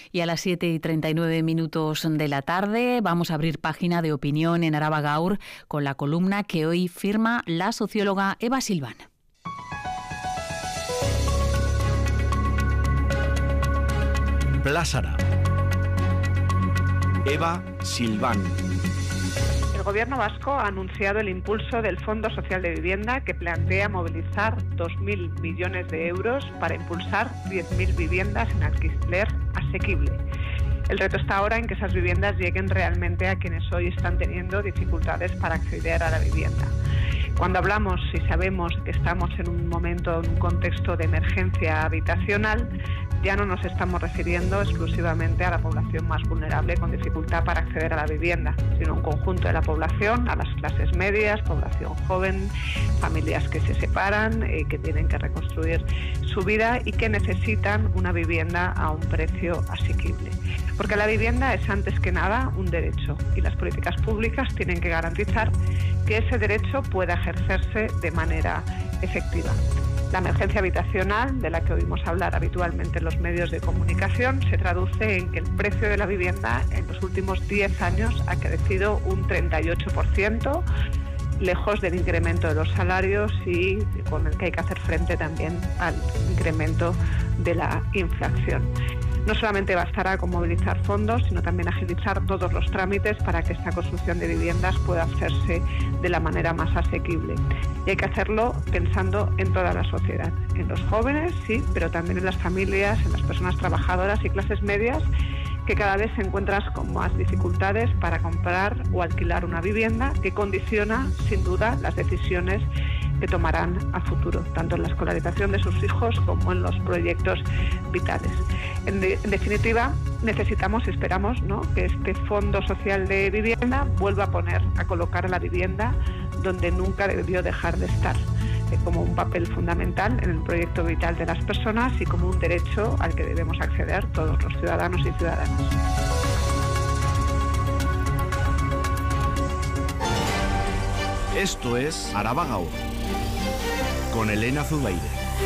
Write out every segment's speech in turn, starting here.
Y a las 7:39 de la tarde vamos a abrir página de opinión en Araba Gaur con la columna que hoy firma la socióloga Eva Silván. Plazara. Eva Silván. El Gobierno vasco ha anunciado el impulso del Fondo Social de Vivienda, que plantea movilizar 2.000 millones de euros para impulsar 10.000 viviendas en alquiler asequible. El reto está ahora en que esas viviendas lleguen realmente a quienes hoy están teniendo dificultades para acceder a la vivienda. Cuando hablamos y sabemos que estamos en un momento, en un contexto de emergencia habitacional, ya no nos estamos refiriendo exclusivamente a la población más vulnerable con dificultad para acceder a la vivienda, sino a un conjunto de la población, a las clases medias, población joven, familias que se separan, que tienen que reconstruir su vida y que necesitan una vivienda a un precio asequible. Porque la vivienda es antes que nada un derecho y las políticas públicas tienen que garantizar que ese derecho pueda ejercerse de manera efectiva. La emergencia habitacional, de la que oímos hablar habitualmente en los medios de comunicación, se traduce en que el precio de la vivienda en los últimos 10 años ha crecido un 38%, lejos del incremento de los salarios y con el que hay que hacer frente también al incremento de la inflación. No solamente bastará con movilizar fondos, sino también agilizar todos los trámites para que esta construcción de viviendas pueda hacerse de la manera más asequible. Y hay que hacerlo pensando en toda la sociedad, en los jóvenes, sí, pero también en las familias, en las personas trabajadoras y clases medias, que cada vez se encuentran con más dificultades para comprar o alquilar una vivienda, que condiciona, sin duda, las decisiones que tomarán a futuro, tanto en la escolarización de sus hijos como en los proyectos vitales. En definitiva, necesitamos, esperamos, ¿no?, que este Fondo Social de Vivienda vuelva a poner, a colocar a la vivienda donde nunca debió dejar de estar, como un papel fundamental en el proyecto vital de las personas y como un derecho al que debemos acceder todos los ciudadanos y ciudadanas. Esto es Araba Gaur con Elena Zubeide.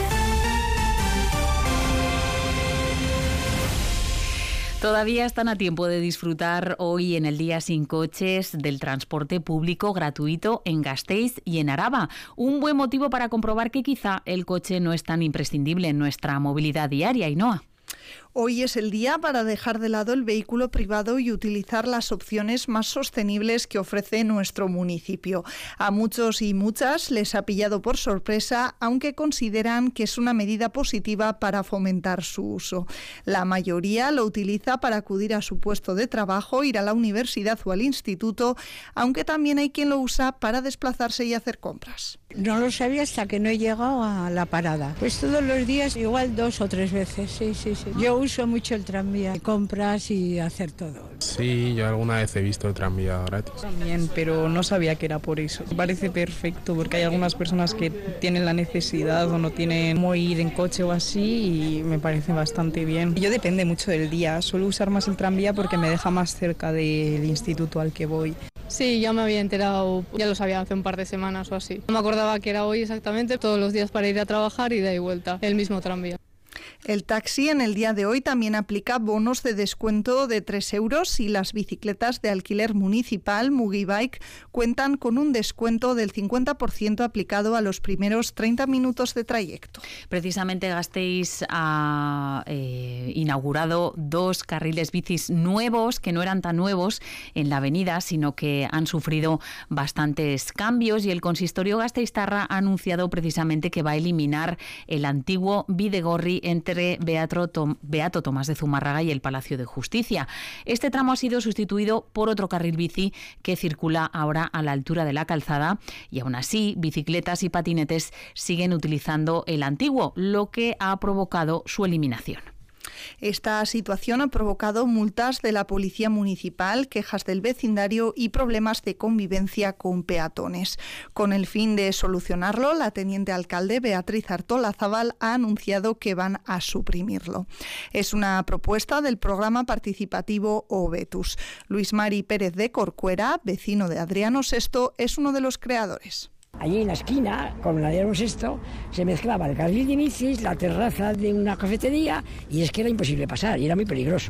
Todavía están a tiempo de disfrutar hoy en el Día Sin Coches del transporte público gratuito en Gasteiz y en Araba. Un buen motivo para comprobar que quizá el coche no es tan imprescindible en nuestra movilidad diaria, Ainhoa. Hoy es el día para dejar de lado el vehículo privado y utilizar las opciones más sostenibles que ofrece nuestro municipio. A muchos y muchas les ha pillado por sorpresa, aunque consideran que es una medida positiva para fomentar su uso. La mayoría lo utiliza para acudir a su puesto de trabajo, ir a la universidad o al instituto, aunque también hay quien lo usa para desplazarse y hacer compras. No lo sabía hasta que no he llegado a la parada. Pues todos los días, igual 2 o 3 veces, sí. Yo uso mucho el tranvía, compras y hacer todo. Sí, yo alguna vez he visto el tranvía gratis. También, pero no sabía que era por eso. Me parece perfecto porque hay algunas personas que tienen la necesidad o no tienen cómo ir en coche o así y me parece bastante bien. Yo depende mucho del día, suelo usar más el tranvía porque me deja más cerca del instituto al que voy. Sí, ya me había enterado, ya lo sabía hace un par de semanas o así. No me acordaba que era hoy exactamente, todos los días para ir a trabajar y de vuelta, el mismo tranvía. El taxi en el día de hoy también aplica bonos de descuento de 3 euros y las bicicletas de alquiler municipal Mugibike cuentan con un descuento del 50% aplicado a los primeros 30 minutos de trayecto. Precisamente Gasteiz ha inaugurado 2 carriles bicis nuevos, que no eran tan nuevos en la avenida, sino que han sufrido bastantes cambios, y el consistorio gasteiztarra ha anunciado precisamente que va a eliminar el antiguo Bidegorri entre Beato Tomás de Zumárraga y el Palacio de Justicia. Este tramo ha sido sustituido por otro carril bici que circula ahora a la altura de la calzada, y aún así bicicletas y patinetes siguen utilizando el antiguo, lo que ha provocado su eliminación. Esta situación ha provocado multas de la Policía Municipal, quejas del vecindario y problemas de convivencia con peatones. Con el fin de solucionarlo, la teniente alcalde Beatriz Artolazabal ha anunciado que van a suprimirlo. Es una propuesta del programa participativo Obetus. Luis Mari Pérez de Corcuera, vecino de Adriano VI, es uno de los creadores. Allí en la esquina, con la de Adriano VI, se mezclaba el carril de bicis, la terraza de una cafetería, y es que era imposible pasar y era muy peligroso.